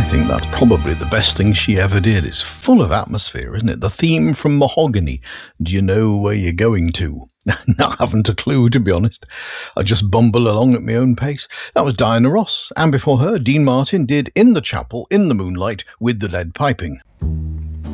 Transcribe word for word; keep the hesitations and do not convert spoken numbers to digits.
think that's probably the best thing she ever did. It's full of atmosphere, isn't it? The theme from Mahogany. Do you know where you're going to? Not haven't a clue, to be honest. I just bumble along at my own pace. That was Diana Ross, and before her, Dean Martin did In the Chapel, in the Moonlight, with the lead piping.